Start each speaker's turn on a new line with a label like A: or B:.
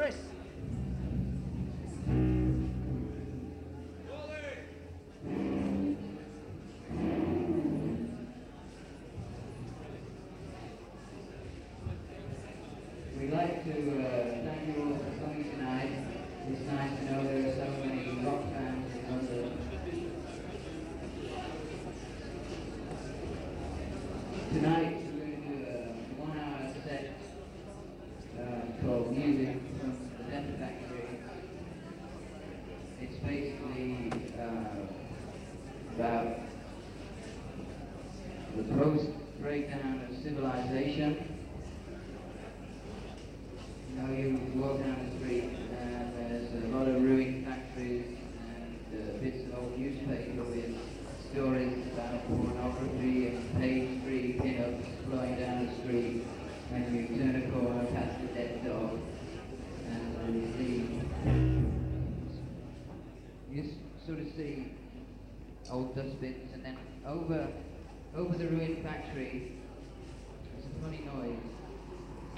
A: Chris.
B: We'd like to thank you all for coming tonight. It's nice to know there are so many rock fans in London. Tonight we're going to do a 1-hour set called Music from the Death Factory. It's basically about the post-breakdown of civilization. You know, you walk down the street and there's a lot of ruined factories and bits of old newspaper with stories about pornography and page-free pin-ups flowing down the street, and you turn a corner past a dead dog and you sort of see old dustbins, and then over the ruined factory there's a funny noise.